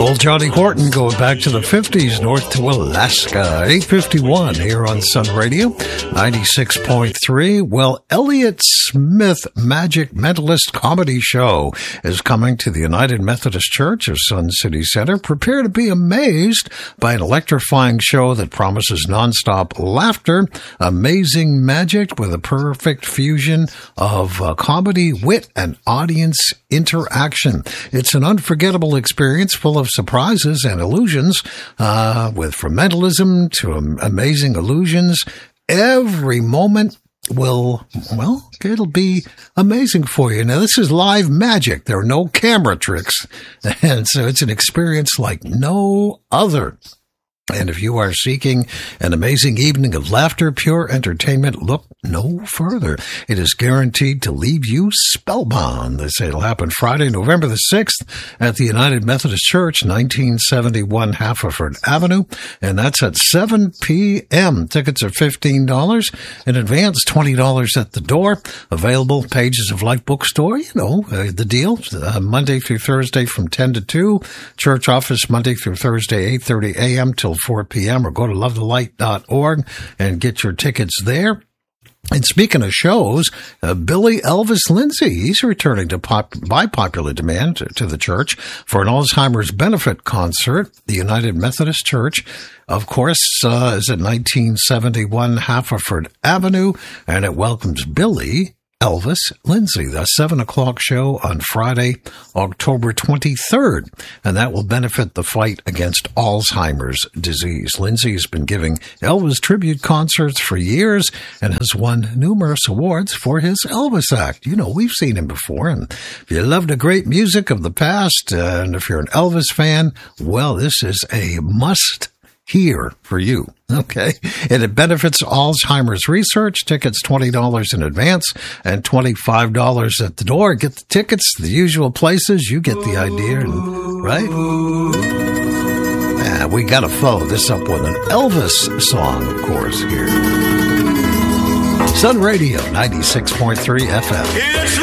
Old Johnny Horton going back to the 50s, north to Alaska. 8:51 here on Sun Radio, 96.3. Well, Elliott Smith Magic Mentalist Comedy Show is coming to the United Methodist Church of Sun City Center. Prepare to be amazed by an electrifying show that promises nonstop laughter, amazing magic with a perfect fusion of comedy, wit, and audience interaction. It's an unforgettable experience full of surprises and illusions, from mentalism to amazing illusions. Every moment it'll be amazing for you. Now, this is live magic. There are no camera tricks, and so it's an experience like no other. And if you are seeking an amazing evening of laughter, pure entertainment, look no further. It is guaranteed to leave you spellbound. They say it'll happen Friday, November the 6th at the United Methodist Church, 1971 Haverford Avenue. And that's at 7 p.m. Tickets are $15 in advance, $20 at the door. Available Pages of Life bookstore, the deal. Monday through Thursday from 10 to 2. Church office Monday through Thursday, 8:30 a.m. till 4 p.m. or go to lovethelight.org and get your tickets there. And speaking of shows, Billy Elvis Lindsay, he's returning by popular demand to the church for an Alzheimer's benefit concert. The United Methodist Church, of course, is at 1971 Haverford Avenue, and it welcomes Billy Elvis Lindsay, the 7 o'clock show on Friday, October 23rd, and that will benefit the fight against Alzheimer's disease. Lindsay has been giving Elvis tribute concerts for years and has won numerous awards for his Elvis act. We've seen him before, and if you love the great music of the past, and if you're an Elvis fan, well, this is a must here for you, okay? And it benefits Alzheimer's research. Tickets $20 in advance and $25 at the door. Get the tickets, the usual places. You get the idea, right? Yeah, we got to follow this up with an Elvis song, of course, here. Sun Radio, 96.3 FM.